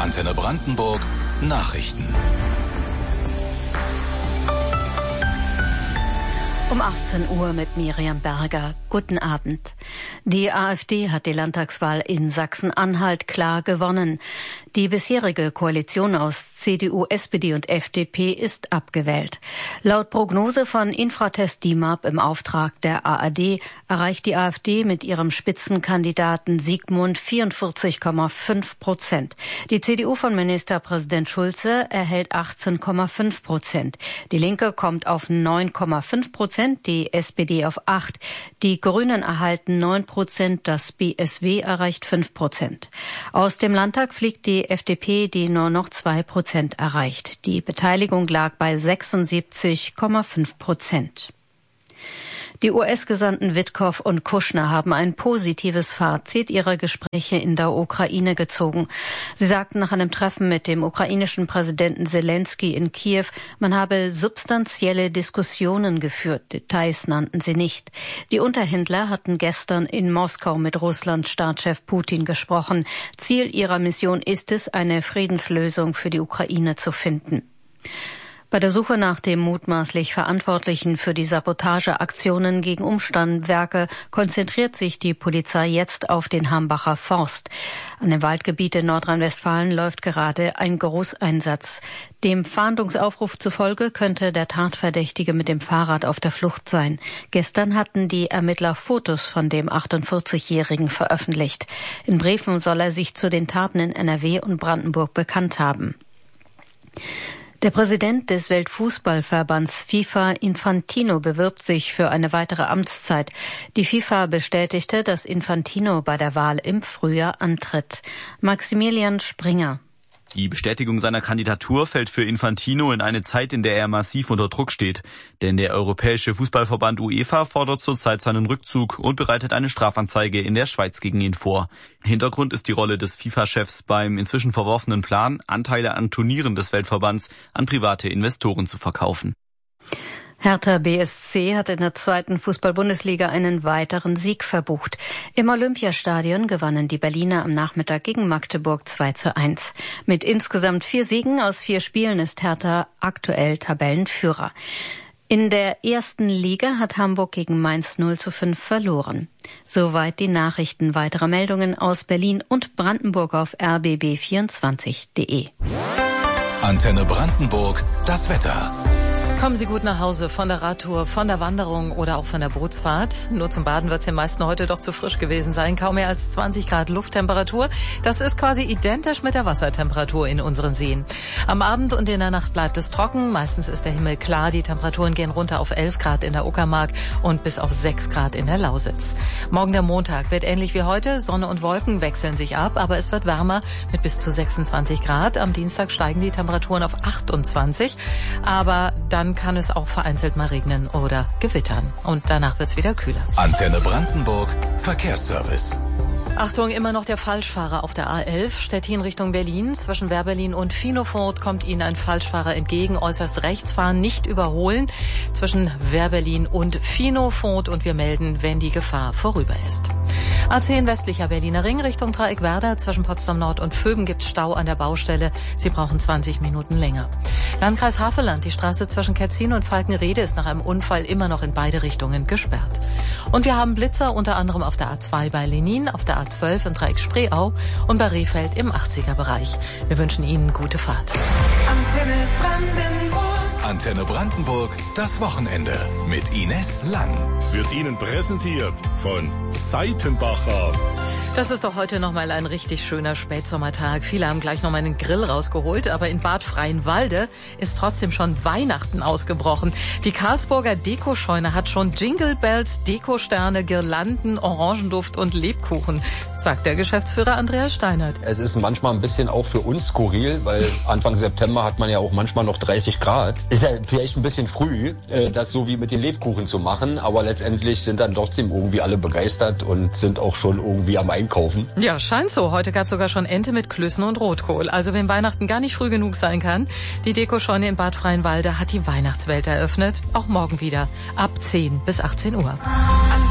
Antenne Brandenburg Nachrichten. Um 18 Uhr mit Miriam Berger. Guten Abend. Die AfD hat die Landtagswahl in Sachsen-Anhalt klar gewonnen. Die bisherige Koalition aus CDU, SPD und FDP ist abgewählt. Laut Prognose von Infratest DIMAP im Auftrag der ARD erreicht die AfD mit ihrem Spitzenkandidaten Sigmund 44,5%. Die CDU von Ministerpräsident Schulze erhält 18,5%. Die Linke kommt auf 9,5%. Die SPD auf 8%. Die Grünen erhalten 9%, das BSW erreicht 5%. Aus dem Landtag fliegt die FDP, die nur noch 2% erreicht. Die Beteiligung lag bei 76,5%. Die US-Gesandten Witkow und Kushner haben ein positives Fazit ihrer Gespräche in der Ukraine gezogen. Sie sagten nach einem Treffen mit dem ukrainischen Präsidenten Zelensky in Kiew, man habe substanzielle Diskussionen geführt. Details nannten sie nicht. Die Unterhändler hatten gestern in Moskau mit Russlands Staatschef Putin gesprochen. Ziel ihrer Mission ist es, eine Friedenslösung für die Ukraine zu finden. Bei der Suche nach dem mutmaßlich Verantwortlichen für die Sabotageaktionen gegen Umspannwerke konzentriert sich die Polizei jetzt auf den Hambacher Forst. An dem Waldgebiet in Nordrhein-Westfalen läuft gerade ein Großeinsatz. Dem Fahndungsaufruf zufolge könnte der Tatverdächtige mit dem Fahrrad auf der Flucht sein. Gestern hatten die Ermittler Fotos von dem 48-Jährigen veröffentlicht. In Briefen soll er sich zu den Taten in NRW und Brandenburg bekannt haben. Der Präsident des Weltfußballverbands FIFA, Infantino, bewirbt sich für eine weitere Amtszeit. Die FIFA bestätigte, dass Infantino bei der Wahl im Frühjahr antritt. Maximilian Springer. Die Bestätigung seiner Kandidatur fällt für Infantino in eine Zeit, in der er massiv unter Druck steht. Denn der Europäische Fußballverband UEFA fordert zurzeit seinen Rückzug und bereitet eine Strafanzeige in der Schweiz gegen ihn vor. Hintergrund ist die Rolle des FIFA-Chefs beim inzwischen verworfenen Plan, Anteile an Turnieren des Weltverbands an private Investoren zu verkaufen. Hertha BSC hat in der 2. Fußball-Bundesliga einen weiteren Sieg verbucht. Im Olympiastadion gewannen die Berliner am Nachmittag gegen Magdeburg 2:1. Mit insgesamt 4 Siegen aus 4 Spielen ist Hertha aktuell Tabellenführer. In der 1. Liga hat Hamburg gegen Mainz 0:5 verloren. Soweit die Nachrichten. Weitere Meldungen aus Berlin und Brandenburg auf rbb24.de. Antenne Brandenburg, das Wetter. Kommen Sie gut nach Hause von der Radtour, von der Wanderung oder auch von der Bootsfahrt. Nur zum Baden wird es den meisten heute doch zu frisch gewesen sein. Kaum mehr als 20 Grad Lufttemperatur. Das ist quasi identisch mit der Wassertemperatur in unseren Seen. Am Abend und in der Nacht bleibt es trocken. Meistens ist der Himmel klar. Die Temperaturen gehen runter auf 11 Grad in der Uckermark und bis auf 6 Grad in der Lausitz. Morgen der Montag wird ähnlich wie heute. Sonne und Wolken wechseln sich ab, aber es wird wärmer mit bis zu 26 Grad. Am Dienstag steigen die Temperaturen auf 28. Aber dann kann es auch vereinzelt mal regnen oder gewittern. Und danach wird's wieder kühler. Antenne Brandenburg, Verkehrsservice. Achtung, immer noch der Falschfahrer auf der A11, Stettin Richtung Berlin. Zwischen Wehrberlin und Finofort kommt Ihnen ein Falschfahrer entgegen. Äußerst rechts fahren, nicht überholen. Zwischen Wehrberlin und Finofort und wir melden, wenn die Gefahr vorüber ist. A10 westlicher Berliner Ring Richtung Dreieckwerder. Zwischen Potsdam Nord und Vöben gibt's Stau an der Baustelle. Sie brauchen 20 Minuten länger. Landkreis Havelland, die Straße zwischen Ketzin und Falkenriede ist nach einem Unfall immer noch in beide Richtungen gesperrt. Und wir haben Blitzer unter anderem auf der A2 bei Lenin, auf der A12 im Dreieck Spreeau und bei Rehfeld im 80er-Bereich. Wir wünschen Ihnen gute Fahrt. Antenne Brandenburg. Antenne Brandenburg, das Wochenende mit Ines Lang. Wird Ihnen präsentiert von Seitenbacher. Das ist doch heute nochmal ein richtig schöner Spätsommertag. Viele haben gleich noch mal einen Grill rausgeholt, aber in Bad Freienwalde ist trotzdem schon Weihnachten ausgebrochen. Die Karlsburger Dekoscheune hat schon Jingle Bells, Dekosterne, Girlanden, Orangenduft und Lebkuchen, sagt der Geschäftsführer Andreas Steinert. Es ist manchmal ein bisschen auch für uns skurril, weil Anfang September hat man ja auch manchmal noch 30 Grad. Ist ja vielleicht ein bisschen früh, das so wie mit den Lebkuchen zu machen, aber letztendlich sind dann trotzdem irgendwie alle begeistert und sind auch schon irgendwie am Einkaufen. Ja, scheint so. Heute gab es sogar schon Ente mit Klößen und Rotkohl. Also wenn Weihnachten gar nicht früh genug sein kann, die Dekoscheune in Bad Freienwalde hat die Weihnachtswelt eröffnet. Auch morgen wieder ab 10 bis 18 Uhr.